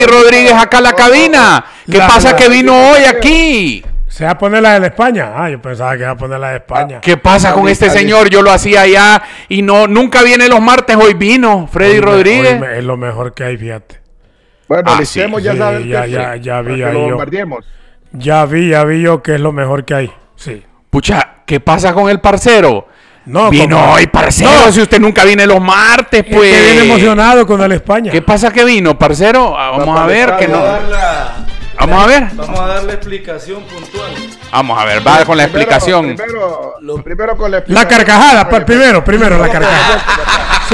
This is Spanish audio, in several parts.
Rodríguez acá a la cabina. ¿Qué pasa que vino hoy aquí? ¿Se va a poner la de España? Ah, yo pensaba que iba a poner la de España. ¿Qué pasa con este señor? Yo lo hacía allá y nunca viene los martes. Hoy vino Freddy Rodríguez. Es lo mejor que hay, fíjate. Bueno, le hicimos, ya saben ya vi que lo yo. bombardeemos. Ya vi yo que es lo mejor que hay. Sí. Pucha, ¿qué pasa con el parcero? No, vino hoy, parcero. No, si usted nunca viene los martes, pues. Estoy bien emocionado con el España. ¿Qué pasa que vino, parcero? Vamos a ver que no. Vamos a ver. Vamos a dar la explicación puntual. Vamos a ver, va con la explicación. Primero con la explicación. La carcajada, primero la carcajada. Sí.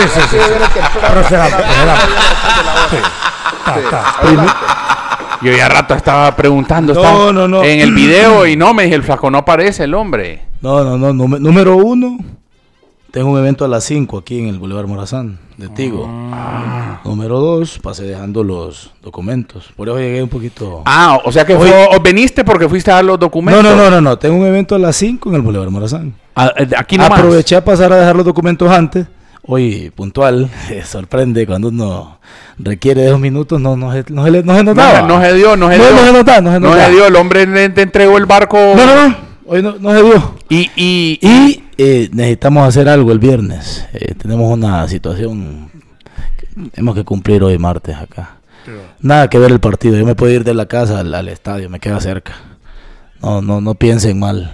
Yo ya rato estaba preguntando. No. En el video y me dije, el flaco no aparece el hombre. No. Número 1, tengo un evento a las 5 aquí en el Boulevard Morazán de Tigo. Número 2, pasé dejando los documentos. Por eso llegué un poquito. O sea que veniste porque fuiste a dar los documentos. No. Tengo un evento a las 5 en el Boulevard Morazán. Aquí nomás. Aproveché a pasar a dejar los documentos antes. Hoy, puntual, sorprende cuando uno requiere de 2 minutos, no se notaba. No se dio. No se dio, el hombre te entregó el barco. No, hoy no se dio. Y necesitamos hacer algo el viernes. Tenemos una situación que tenemos que cumplir hoy martes acá. Nada que ver el partido, yo me puedo ir de la casa al estadio, me queda cerca. No piensen mal.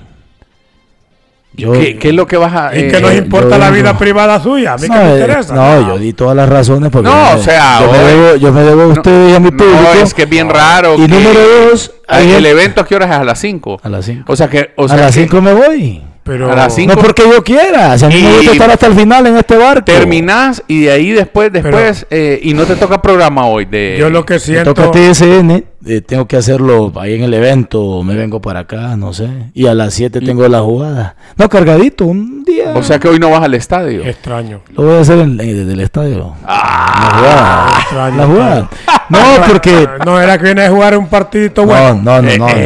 ¿Qué es lo que vas a...? ¿Y qué nos importa la vida privada suya? ¿A mí qué me interesa? No, yo di todas las razones porque yo me debo a usted y a mi público. No, es que es bien raro. Y número 2... ¿El evento a qué horas es? A las 5. A las 5. O sea a las 5 me voy. Pero a las 5. No porque yo quiera. Si a mí me gusta estar hasta el final en este barco. Terminás y de ahí después y no te toca programa hoy. Yo lo que siento... Me toca TSN, tengo que hacerlo ahí en el evento, me vengo para acá, no sé. Y a las 7 tengo la jugada. No, cargadito, un día. O sea que hoy no vas al estadio. Extraño. Lo voy a hacer desde el estadio. La jugada. No, porque... No, era que viene a jugar un partidito bueno. No.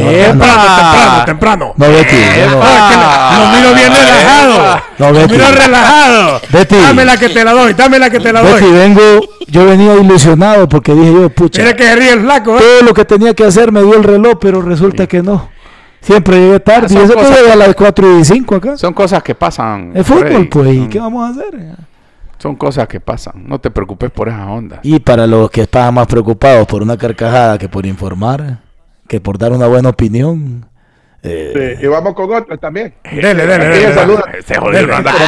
Temprano. No, Betty. Lo miro bien relajado. No, Betty. Lo miro relajado. Betty. Dame la que te la doy. Betty, yo venía ilusionado porque dije yo, pucha. Mira que se ríe el flaco, Todo lo que tenía que hacer me dio el reloj, pero resulta que no. Siempre llegué tarde. Y eso fue a las 4:05 acá. Son cosas que pasan. El fútbol, pues. ¿Y qué vamos a hacer? Son cosas que pasan. No te preocupes por esa onda. Y para los que estaban más preocupados por una carcajada que por informar, que por dar una buena opinión. Sí, y vamos con otros también. Dele. Se jodió, no anda con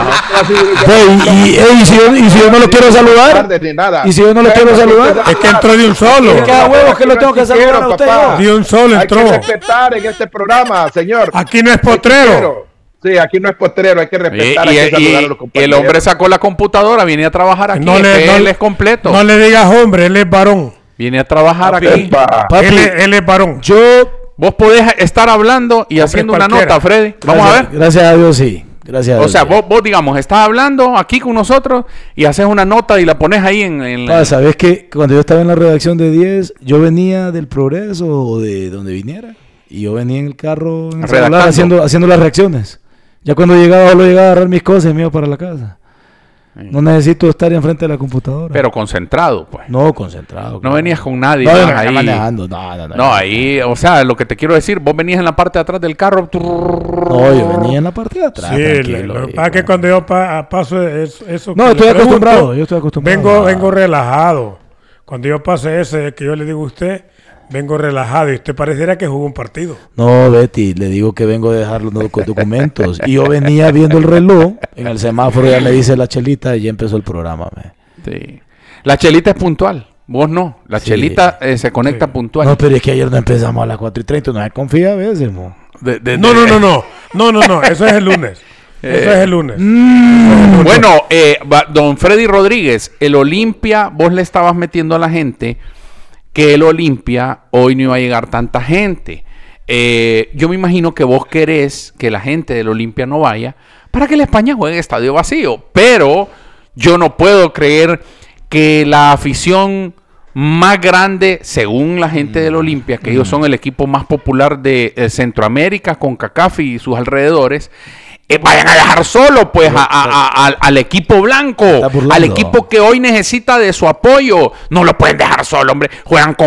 ¿Y si yo no lo quiero saludar? ¿Y si yo no lo quiero saludar? Es que entró de un solo. Es que a huevos que lo tengo que saludar a usted. De un solo entró. Hay que respetar en este programa, señor. Aquí no es potrero. Sí, aquí no es postrero, hay que respetar, hay que saludar a los compañeros. Y el hombre sacó la computadora, viene a trabajar aquí. Él es completo. No le digas hombre, él es varón. Viene a trabajar aquí. Papi, él es varón. Vos podés estar hablando y haciendo una nota, Freddy. Vamos a ver. Gracias a Dios, sí. Gracias a Dios. O sea, vos digamos, estás hablando aquí con nosotros y haces una nota y la pones ahí en ¿Sabes que cuando yo estaba en la redacción de 10, yo venía del Progreso o de donde viniera? Y yo venía en el carro, en el celular, haciendo las reacciones. Ya cuando llegaba, solo llegaba a agarrar mis cosas y me iba para la casa. No necesito estar enfrente de la computadora. Pero concentrado, pues. No, concentrado. No claro. Venías con nadie. No, ahí manejando. No, ahí, o sea, lo que te quiero decir, vos venías en la parte de atrás del carro. No, yo venía en la parte de atrás. Sí, lo que pasa es que cuando yo paso eso... No, estoy acostumbrado. Vengo relajado. Cuando yo pase ese que yo le digo a usted... Vengo relajado y usted pareciera que jugó un partido. No, Betty, le digo que vengo a dejar los documentos. Y yo venía viendo el reloj, en el semáforo ya me dice la Chelita y ya empezó el programa. Sí. La Chelita es puntual, vos no. La Chelita se conecta puntual. No, pero es que ayer no empezamos a las 4:30, no se confía a veces, No, eso es el lunes. Eso es el lunes. Bueno, don Freddy Rodríguez, el Olimpia, vos le estabas metiendo a la gente... que el Olimpia hoy no iba a llegar tanta gente. Yo me imagino que vos querés que la gente del Olimpia no vaya para que la España juegue en estadio vacío. Pero yo no puedo creer que la afición más grande, según la gente del Olimpia, que ellos son el equipo más popular de Centroamérica, con CACAF y sus alrededores, vayan a dejar solo pues al equipo blanco, al equipo que hoy necesita de su apoyo. No lo pueden dejar solo, hombre. Juegan con